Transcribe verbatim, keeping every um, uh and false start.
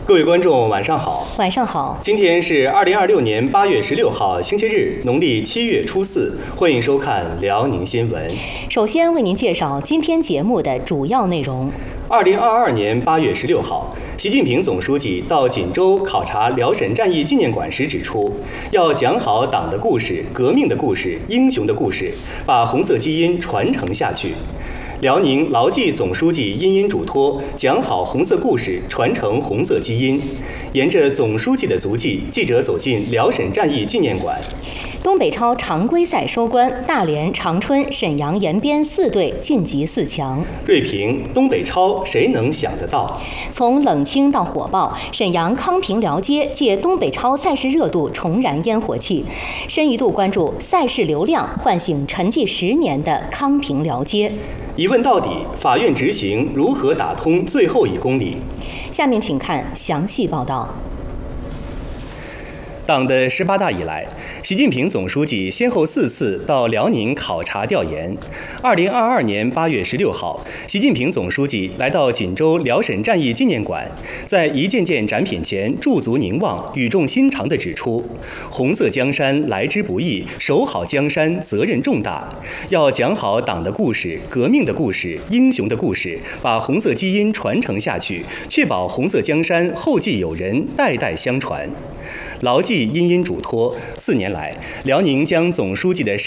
各位观众，晚上好。 晚上好。 今天是二零二六年八月十六号，星期日，农历七月初四。欢迎收看辽宁新闻。 首先为您介绍今天节目的主要内容。 二零二二年八月十六号，习近平总书记到锦州考察辽沈战役纪念馆时指出，要讲好党的故事、革命的故事、英雄的故事，把红色基因传承下去。辽宁牢记总书记殷殷嘱托，讲好红色故事，传承红色基因。沿着总书记的足迹，记者走进辽沈战役纪念馆。 东北超常规赛收官，大连、长春、沈阳、延边四队晋级四强。 锐评：东北超谁能想得到？ 从冷清到火爆，沈阳康平辽街借东北超赛事热度重燃烟火气。深一度关注赛事流量唤醒沉寂十年的康平辽街。 一问到底，法院执行如何打通最后一公里？ 下面请看详细报道。 党的十八大以来，习近平总书记先后四次到辽宁考察调研。二零二二年八月十六号，习近平总书记来到锦州辽沈战役纪念馆，在一件件展品前驻足凝望，语重心长地指出：红色江山来之不易，守好江山责任重大。要讲好党的故事、革命的故事、英雄的故事，把红色基因传承下去，确保红色江山后继有人，代代相传。牢记殷殷嘱托，四年来，辽宁将总书记的